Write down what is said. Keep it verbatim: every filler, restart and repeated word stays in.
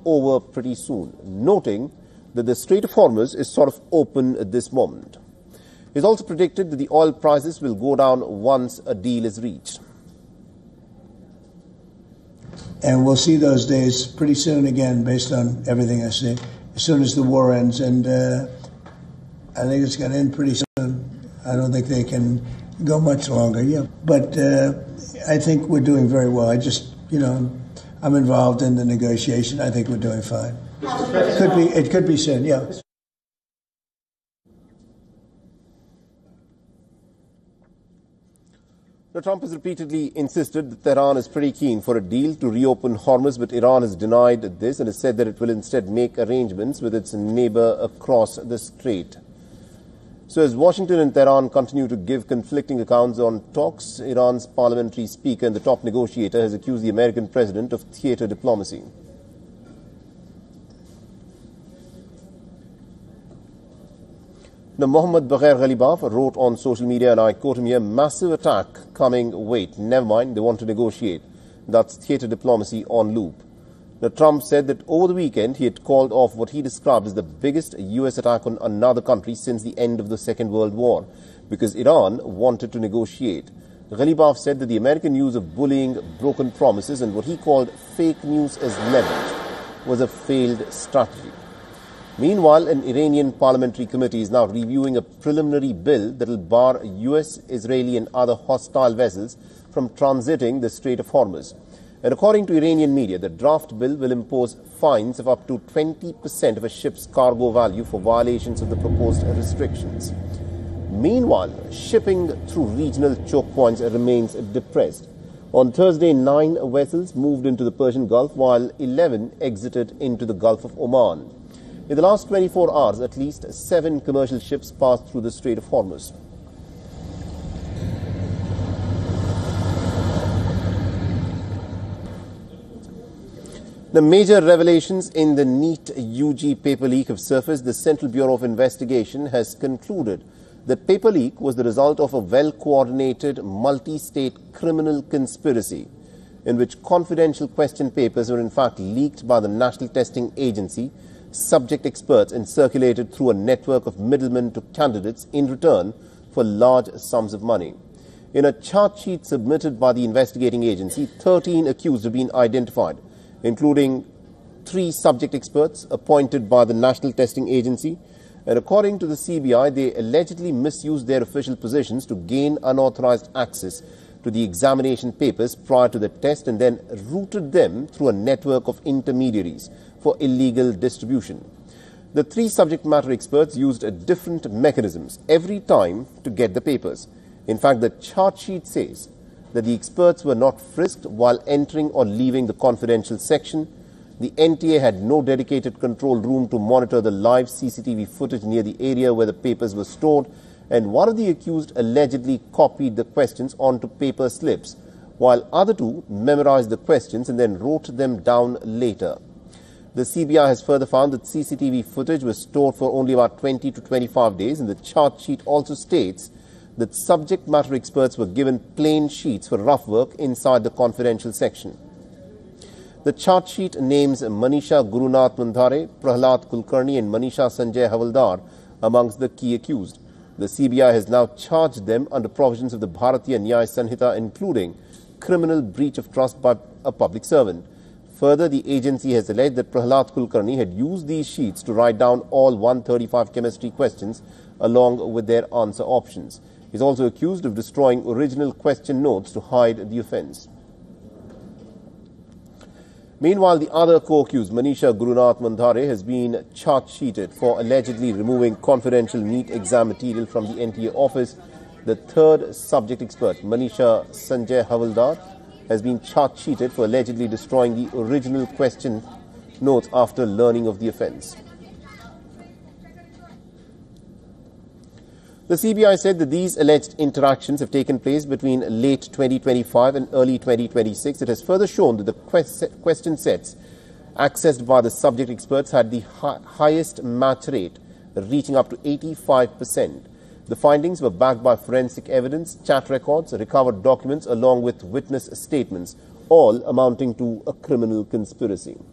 over pretty soon, noting that the Strait of Hormuz is sort of open at this moment. He's also predicted that the oil prices will go down once a deal is reached. And we'll see those days pretty soon again, based on everything I see, as soon as the war ends. And uh, I think it's going to end pretty soon. I don't think they can go much longer. Yeah, but uh, I think we're doing very well. I just, you know, I'm involved in the negotiation. I think we're doing fine. It could be, it could be soon, yeah. Now, Trump has repeatedly insisted that Tehran is pretty keen for a deal to reopen Hormuz, but Iran has denied this and has said that it will instead make arrangements with its neighbor across the strait. So as Washington and Tehran continue to give conflicting accounts on talks, Iran's parliamentary speaker and the top negotiator has accused the American president of theater diplomacy. Now, Mohammad Bagher Ghalibaf wrote on social media, and I quote him here, "Massive attack coming, wait, never mind, they want to negotiate. That's theater diplomacy on loop." Now, Trump said that over the weekend he had called off what he described as the biggest U S attack on another country since the end of the Second World War, because Iran wanted to negotiate. Ghalibaf said that the American use of bullying, broken promises, and what he called fake news as leverage was a failed strategy. Meanwhile, an Iranian parliamentary committee is now reviewing a preliminary bill that will bar U S, Israeli and other hostile vessels from transiting the Strait of Hormuz. And according to Iranian media, the draft bill will impose fines of up to twenty percent of a ship's cargo value for violations of the proposed restrictions. Meanwhile, shipping through regional choke points remains depressed. On Thursday, nine vessels moved into the Persian Gulf, while eleven exited into the Gulf of Oman. In the last twenty-four hours, at least seven commercial ships passed through the Strait of Hormuz. The major revelations in the NEET U G paper leak have surfaced. The Central Bureau of Investigation has concluded that paper leak was the result of a well-coordinated multi-state criminal conspiracy in which confidential question papers were in fact leaked by the National Testing Agency, subject experts, and circulated through a network of middlemen to candidates in return for large sums of money. In a chart sheet submitted by the investigating agency, thirteen accused have been identified, including three subject experts appointed by the National Testing Agency. And according to the C B I, they allegedly misused their official positions to gain unauthorized access to the examination papers prior to the test and then routed them through a network of intermediaries for illegal distribution. The three subject matter experts used different mechanisms every time to get the papers. In fact, the chart sheet says that the experts were not frisked while entering or leaving the confidential section. The N T A had no dedicated control room to monitor the live C C T V footage near the area where the papers were stored, and one of the accused allegedly copied the questions onto paper slips, while other two memorized the questions and then wrote them down later. The C B I has further found that C C T V footage was stored for only about twenty to twenty-five days, and the chart sheet also states that subject matter experts were given plain sheets for rough work inside the confidential section. The chart sheet names Manisha Gurunath Mandhare, Prahlad Kulkarni and Manisha Sanjay Havaldar amongst the key accused. The C B I has now charged them under provisions of the Bharatiya Nyaya Sanhita, including criminal breach of trust by a public servant. Further, the agency has alleged that Prahlad Kulkarni had used these sheets to write down all one hundred thirty-five chemistry questions along with their answer options. He is also accused of destroying original question notes to hide the offence. Meanwhile, the other co-accused, Manisha Gurunath Mandhare, has been chart-sheeted for allegedly removing confidential NEET exam material from the N T A office. The third subject expert, Manisha Sanjay Havaldar, has been chart-sheeted for allegedly destroying the original question notes after learning of the offence. The C B I said that these alleged interactions have taken place between late twenty twenty-five and early twenty twenty-six. It has further shown that the quest question sets accessed by the subject experts had the hi highest match rate, reaching up to eighty-five percent. The findings were backed by forensic evidence, chat records, recovered documents, along with witness statements, all amounting to a criminal conspiracy.